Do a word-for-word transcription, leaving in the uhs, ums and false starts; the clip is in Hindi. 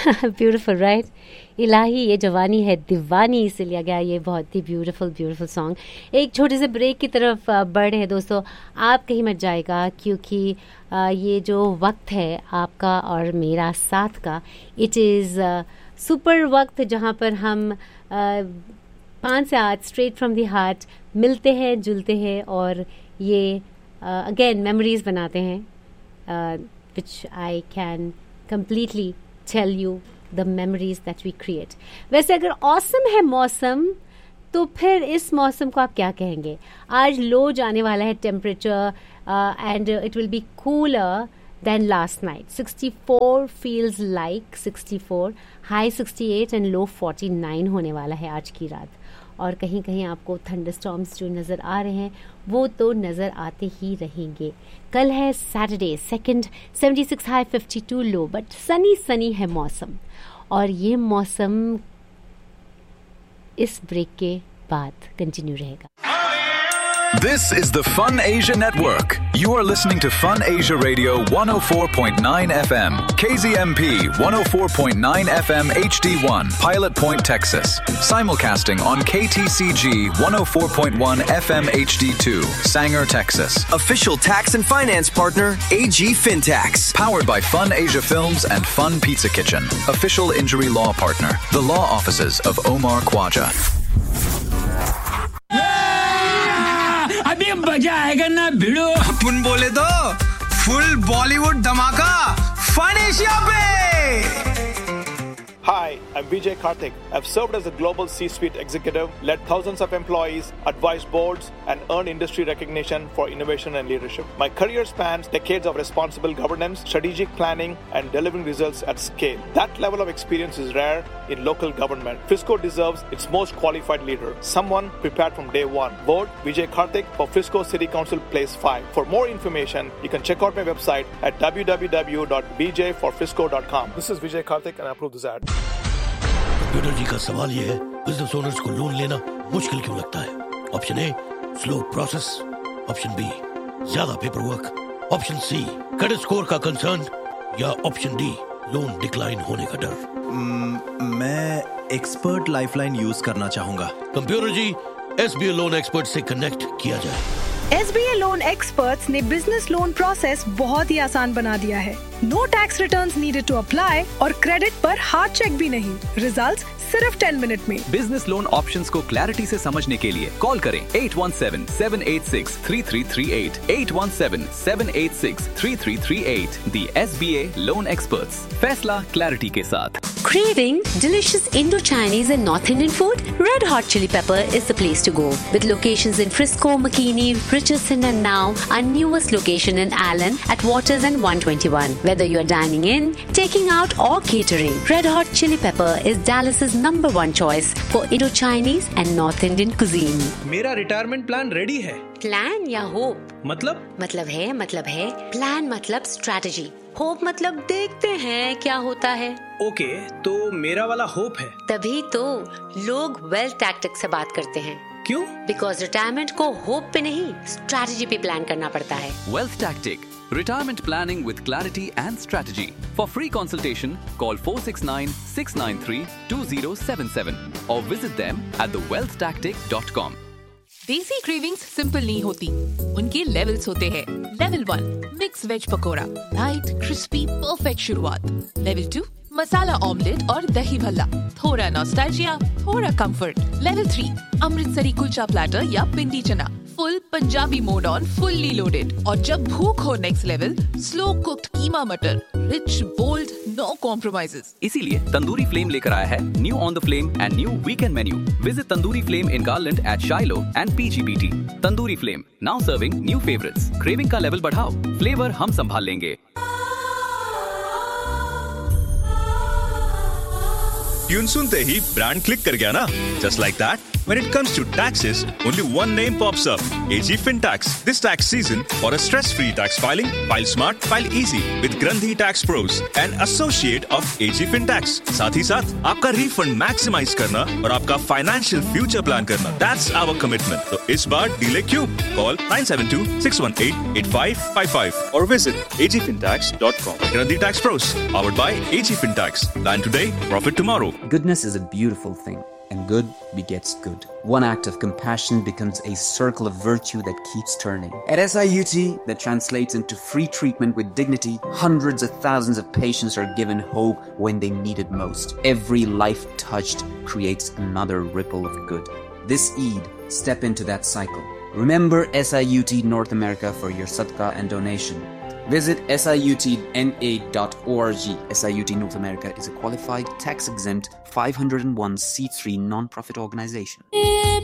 Beautiful right. इलाही ये जवानी है दीवानी से लिया गया ये बहुत ही ब्यूटीफुल ब्यूटीफुल सॉन्ग. एक छोटे से ब्रेक की तरफ बढ़े हैं दोस्तों. आप कहीं मत जाएगा क्योंकि ये जो वक्त है आपका और मेरा साथ का, इट इज़ सुपर वक्त जहाँ पर हम पाँच से आठ स्ट्रेट फ्रॉम द हार्ट मिलते हैं, जुलते हैं और ये अगेन मेमोरीज बनाते हैं, विच I can completely tell you the memories that we create. वैसे अगर औसम है मौसम तो फिर इस मौसम को आप क्या कहेंगे? आज लो जाने वाला है temperature and it will be cooler than last night. sixty-four feels like sixty-four, high sixty-eight and low forty-nine होने वाला है आज की रात. और कहीं कहीं आपको थंडरस्टॉर्म्स जो नज़र आ रहे हैं वो तो नज़र आते ही रहेंगे. कल है Saturday second, seventy-six high fifty-two low, but Sunny Sunny है मौसम. और ये मौसम इस ब्रेक के बाद कंटिन्यू रहेगा. This is the Fun Asia Network. You are listening to Fun Asia Radio one oh four point nine F M, K Z M P one oh four point nine F M H D one, Pilot Point, Texas. Simulcasting on K T C G one oh four point one F M H D two, Sanger, Texas. Official tax and finance partner, A G Fintax. Powered by Fun Asia Films and Fun Pizza Kitchen. Official injury law partner, the law offices of Omar Khwaja. अभी मजा आएगा ना भिड़ो. अपन बोले तो फुल बॉलीवुड धमाका फन एशिया पे. Hi, I'm Vijay Karthik. I've served as a global C-suite executive, led thousands of employees, advised boards, and earned industry recognition for innovation and leadership. My career spans decades of responsible governance, strategic planning, and delivering results at scale. That level of experience is rare in local government. Frisco deserves its most qualified leader, someone prepared from day one. Vote Vijay Karthik for Frisco City Council Place five. For more information, you can check out my website at w w w dot b j for frisco dot com. This is Vijay Karthik and I approve this ad. Computer जी का सवाल ये है, बिजनेस ओनर्स को लोन लेना मुश्किल क्यों लगता है? Option A, slow process. Option B, ज्यादा paper work. Option C, credit score का कंसर्न. या ऑप्शन डी, लोन डिक्लाइन होने का डर. mm, मैं एक्सपर्ट लाइफलाइन यूज करना चाहूंगा. कंप्यूटर जी, एसबीए लोन एक्सपर्ट से कनेक्ट किया जाए. एसबीए लोन एक्सपर्ट्स ने बिजनेस लोन प्रोसेस बहुत ही आसान बना दिया है. No tax returns needed to apply और क्रेडिट पर हार्ड चेक भी नहीं. रिजल्ट्स सिर्फ ten मिनट में. बिजनेस लोन ऑप्शंस को क्लैरिटी से समझने के लिए कॉल करें eight one seven, seven eight six, three three three eight, eight one seven, seven eight six, three three three eight. The S B A Loan Experts. फैसला क्लैरिटी के साथ. Craving delicious Indo-Chinese and North Indian food? Red Hot Chili Pepper is the place to go. With locations in Frisco, McKinney, Richardson and now our newest location in Allen at Waters and one twenty-one. Whether you are dining in, taking out or catering, Red Hot Chili Pepper is Dallas's number one choice for Indo-Chinese and North Indian cuisine. मेरा रिटायरमेंट प्लान रेडी है. प्लान या होप? मतलब मतलब है मतलब है प्लान मतलब स्ट्रैटेजी, होप मतलब देखते हैं क्या होता है. ओके okay, तो मेरा वाला होप है. तभी तो लोग वेल्थ टैक्टिक्स से बात करते हैं. क्यों? बिकॉज रिटायरमेंट को होप पे नहीं स्ट्रैटेजी पे प्लान करना पड़ता है. Wealth Tactic, retirement planning with clarity and strategy. For free consultation, call four six nine, six nine three, two zero seven seven or visit them at the wealth tactic dot com. देसी क्रेविंग्स सिंपल नहीं होती, उनके लेवल्स होते हैं. Level one, mix veg pakora, light crispy perfect शुरुआत. लेवल टू, मसाला ऑमलेट और दही भल्ला, थोड़ा नॉस्टैल्जिया, थोड़ा comfort. Level three, Amritsari kulcha platter या पिंडी चना, full Punjabi mode on, fully loaded. और जब भूख हो नेक्स्ट लेवल, स्लो कुक्ड कीमा मटर, रिच बोल्ड, नो कॉम्प्रोमाइजेस. इसीलिए तंदूरी फ्लेम लेकर आया है new on the flame and new weekend menu. Visit tandoori flame in garland eight शाइलो and P G B T. Tandoori flame now serving new favourites. Craving का लेवल बढ़ाओ, फ्लेवर हम संभाल लेंगे. ट्यून सुनते ही ब्रांड क्लिक कर गया ना, just like that. When it comes to taxes, only one name pops up, A G Fintax. This tax season, for a stress-free tax filing, file smart, file easy with Grandhi Tax Pros, an associate of A G Fintax. साथ ही साथ आपका refund maximize करना और आपका financial future plan करना. That's our commitment. तो इस बार delay क्यों? Call nine seven two, six one eight, eight five five five or visit a g fintax dot com. Grandhi Tax Pros, powered by A G Fintax. Plan today, profit tomorrow. Goodness is a beautiful thing, and good begets good. One act of compassion becomes a circle of virtue that keeps turning. At S I U T, that translates into free treatment with dignity. Hundreds of thousands of patients are given hope when they need it most. Every life touched creates another ripple of good. This Eid, step into that cycle. Remember S I U T North America for your sadaqah and donation. Visit S I U T N A dot org. S I U T North America is a qualified, tax-exempt, five oh one c three non-profit organization.